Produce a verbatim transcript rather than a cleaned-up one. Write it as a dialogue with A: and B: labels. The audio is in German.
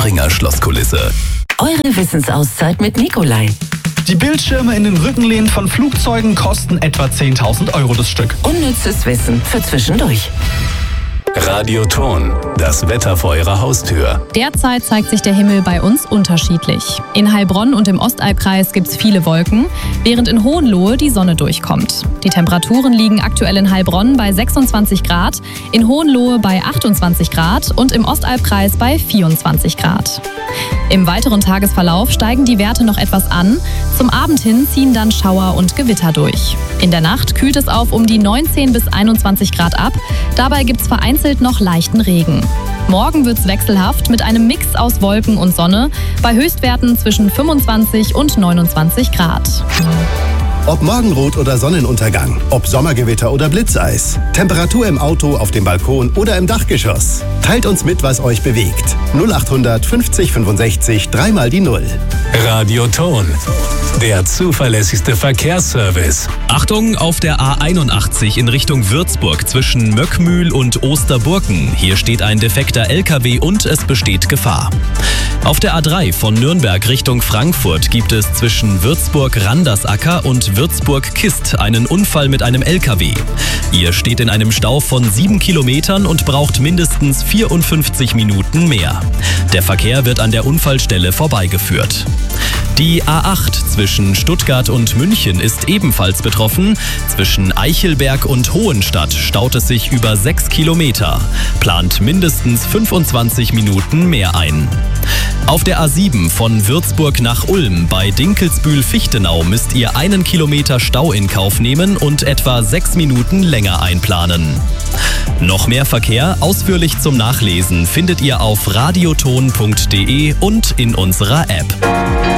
A: Springer Schlosskulisse.
B: Eure Wissensauszeit mit Nikolai.
C: Die Bildschirme in den Rückenlehnen von Flugzeugen kosten etwa zehntausend Euro das Stück.
B: Unnützes Wissen für zwischendurch.
A: Radioton, das Wetter vor Ihrer Haustür.
D: Derzeit zeigt sich der Himmel bei uns unterschiedlich. In Heilbronn und im Ostalbkreis gibt es viele Wolken, während in Hohenlohe die Sonne durchkommt. Die Temperaturen liegen aktuell in Heilbronn bei sechsundzwanzig Grad, in Hohenlohe bei achtundzwanzig Grad und im Ostalbkreis bei vierundzwanzig Grad. Im weiteren Tagesverlauf steigen die Werte noch etwas an. Zum Abend hin ziehen dann Schauer und Gewitter durch. In der Nacht kühlt es auf um die neunzehn bis einundzwanzig Grad ab. Dabei gibt es vereinzelt noch leichten Regen. Morgen wird es wechselhaft mit einem Mix aus Wolken und Sonne bei Höchstwerten zwischen fünfundzwanzig und neunundzwanzig Grad.
E: Ob Morgenrot oder Sonnenuntergang, ob Sommergewitter oder Blitzeis, Temperatur im Auto, auf dem Balkon oder im Dachgeschoss. Teilt uns mit, was euch bewegt. null achthundert fünfzig fünfundsechzig, dreimal die Null.
A: Radioton, der zuverlässigste Verkehrsservice.
F: Achtung, auf der A einundachtzig in Richtung Würzburg zwischen Möckmühl und Osterburken. Hier steht ein defekter L K W und es besteht Gefahr. Auf der A drei von Nürnberg Richtung Frankfurt gibt es zwischen Würzburg-Randersacker und Würzburg-Kist einen Unfall mit einem L K W. Ihr steht in einem Stau von sieben Kilometern und braucht mindestens vierundfünfzig Minuten mehr. Der Verkehr wird an der Unfallstelle vorbeigeführt. Die A acht zwischen Stuttgart und München ist ebenfalls betroffen. Zwischen Eichelberg und Hohenstadt staut es sich über sechs Kilometer. Plant mindestens fünfundzwanzig Minuten mehr ein. Auf der A sieben von Würzburg nach Ulm bei Dinkelsbühl-Fichtenau müsst ihr einen Kilometer Stau in Kauf nehmen und etwa sechs Minuten länger einplanen. Noch mehr Verkehr ausführlich zum Nachlesen findet ihr auf radioton punkt de und in unserer App.